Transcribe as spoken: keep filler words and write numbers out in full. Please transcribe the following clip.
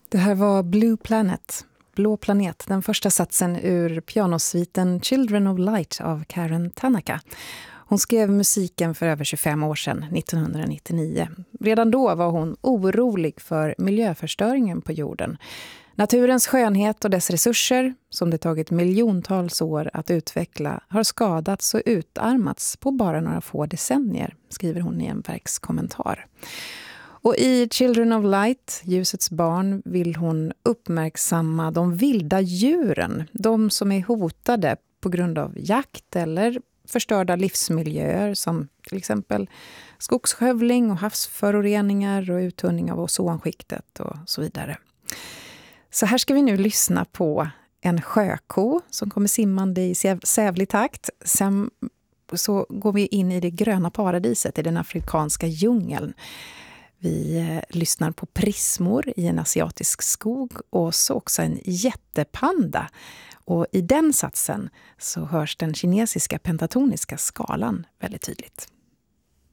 Det här var Blue Planet, Blå planet, den första satsen ur pianosviten Children of Light av Karen Tanaka. Hon skrev musiken för över tjugofem år sedan, nittonhundranittionio. Redan då var hon orolig för miljöförstöringen på jorden. Naturens skönhet och dess resurser, som det tagit miljontals år att utveckla, har skadats och utarmats på bara några få decennier, skriver hon i en verkskommentar. Och i Children of Light, ljusets barn, vill hon uppmärksamma de vilda djuren, de som är hotade på grund av jakt eller förstörda livsmiljöer som till exempel skogsskövling och havsföroreningar och uttunning av ozonskiktet och så vidare. Så här ska vi nu lyssna på en sjöko som kommer simmande i sävlig takt. Sen så går vi in i det gröna paradiset i den afrikanska djungeln. Vi eh, lyssnar på prismor i en asiatisk skog och så också en jättepanda. Och i den satsen så hörs den kinesiska pentatoniska skalan väldigt tydligt.